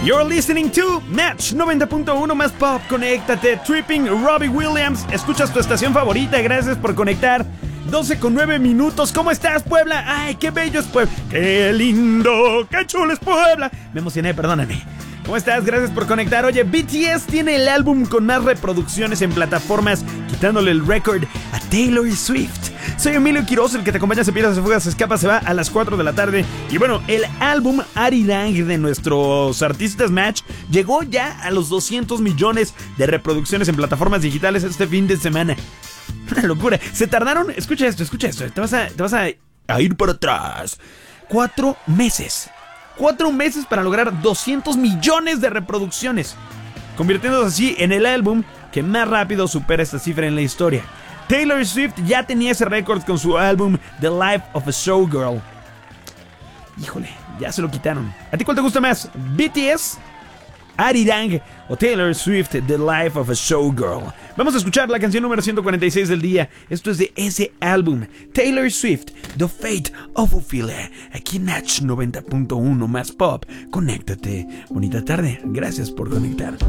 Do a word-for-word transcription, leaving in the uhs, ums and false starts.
You're listening to Match noventa punto uno más pop. Conéctate, Tripping, Robbie Williams. Escuchas tu estación favorita. Gracias por conectar. doce con nueve minutos. ¿Cómo estás, Puebla? Ay, qué bello es Puebla. Qué lindo, qué chulo es Puebla. Me emocioné, perdóname. ¿Cómo estás? Gracias por conectar. Oye, B T S tiene el álbum con más reproducciones en plataformas, quitándole el récord a Taylor Swift. Soy Emilio Quiroz, el que te acompaña, se pierde, se fuga, se escapa, se va a las cuatro de la tarde. Y bueno, el álbum Arirang de nuestros artistas Match llegó ya a los doscientos millones de reproducciones en plataformas digitales este fin de semana. Una locura. Se tardaron, escucha esto, escucha esto. Te vas a, te vas a, a ir por atrás. Cuatro meses. Cuatro meses para lograr doscientos millones de reproducciones, convirtiéndose así en el álbum que más rápido supera esta cifra en la historia. Taylor Swift ya tenía ese récord con su álbum The Life of a Showgirl. Híjole, ya se lo quitaron. ¿A ti cuál te gusta más? ¿B T S, Arirang o Taylor Swift The Life of a Showgirl? Vamos a escuchar la canción número ciento cuarenta y seis del día. Esto es de ese álbum, Taylor Swift, The Fate of Ophelia, aquí en Match noventa punto uno más pop. Conéctate. Bonita tarde. Gracias por conectar.